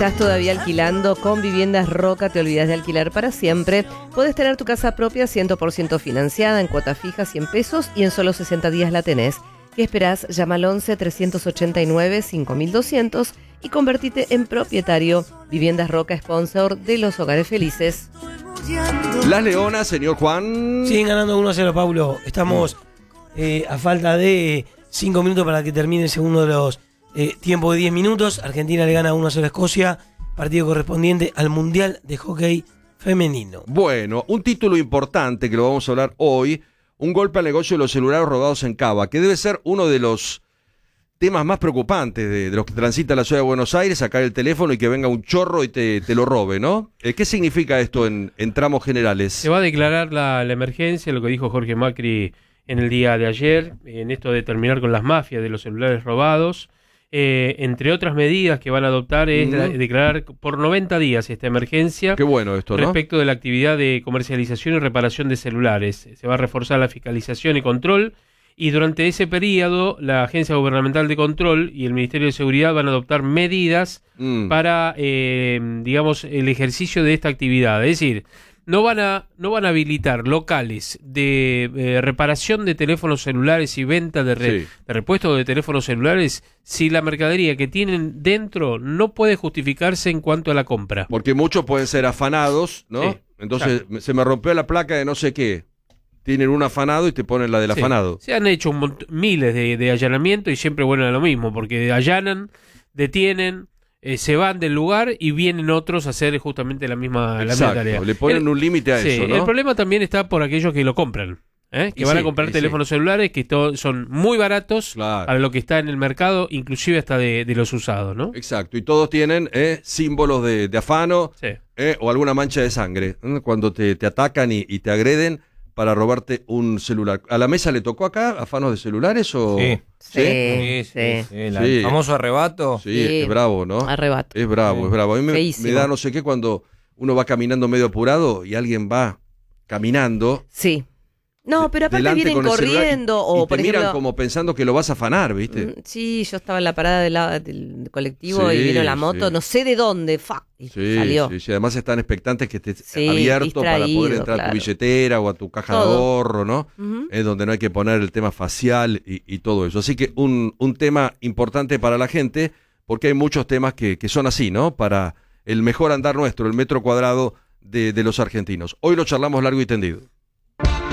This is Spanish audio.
¿Estás todavía alquilando? Con Viviendas Roca te olvidas de alquilar para siempre. Podés tener tu casa propia 100% financiada en cuota fija 100 pesos y en solo 60 días la tenés. ¿Qué esperás? Llama al 11-389-5200 y convertite en propietario. Viviendas Roca, sponsor de los Hogares Felices. Las Leonas, señor Juan. Siguen ganando 1-0, Paulo. Estamos a falta de 5 minutos para que termine el segundo de los tiempos de 10 minutos. Argentina le gana 1-0 a Escocia, partido correspondiente al Mundial de Hockey Femenino. Bueno, un título importante que lo vamos a hablar hoy, un golpe al negocio de los celulares robados en Cava, que debe ser uno de los temas más preocupantes de los que transita la ciudad de Buenos Aires, sacar el teléfono y que venga un chorro y te lo robe, ¿no? ¿Qué significa esto en tramos generales? Se va a declarar la emergencia, lo que dijo Jorge Macri en el día de ayer, en esto de terminar con las mafias de los celulares robados. Entre otras medidas que van a adoptar es declarar por 90 días esta emergencia. Qué bueno esto, ¿no? Respecto de la actividad de comercialización y reparación de celulares. Se va a reforzar la fiscalización y control, y durante ese periodo la Agencia Gubernamental de Control y el Ministerio de Seguridad van a adoptar medidas para, digamos, el ejercicio de esta actividad. Es decir, no van a habilitar locales de reparación de teléfonos celulares y venta de repuesto de teléfonos celulares si la mercadería que tienen dentro no puede justificarse en cuanto a la compra. Porque muchos pueden ser afanados, ¿no? Sí, entonces, claro. Se me rompió la placa de no sé qué. Tienen un afanado y te ponen la del afanado. Se han hecho miles de allanamientos y siempre vuelven a lo mismo, porque allanan, detienen, se van del lugar y vienen otros a hacer justamente la misma tarea. Le ponen un límite a eso, ¿no? El problema también está por aquellos que lo compran, que van a comprar teléfonos celulares que son muy baratos para lo que está en el mercado, inclusive hasta de los usados, ¿no? Exacto, y todos tienen símbolos de afano o alguna mancha de sangre cuando te atacan y te agreden para robarte un celular. ¿A la mesa le tocó acá afanos de celulares o...? Sí. El famoso arrebato. Sí, es bravo, ¿no? Arrebato. Es bravo, es bravo. A mí me da no sé qué cuando uno va caminando medio apurado y alguien va caminando. Sí. No, pero aparte vienen corriendo y por te miran ejemplo, como pensando que lo vas a afanar, ¿viste? Sí, yo estaba en la parada del colectivo y vino la moto, no sé de dónde, y salió. Sí, además están expectantes que estés abierto para poder entrar a tu billetera o a tu caja de ahorro, ¿no? Es donde no hay que poner el tema facial y todo eso. Así que un tema importante para la gente, porque hay muchos temas que son así, ¿no? Para el mejor andar nuestro, el metro cuadrado de los argentinos. Hoy lo charlamos largo y tendido.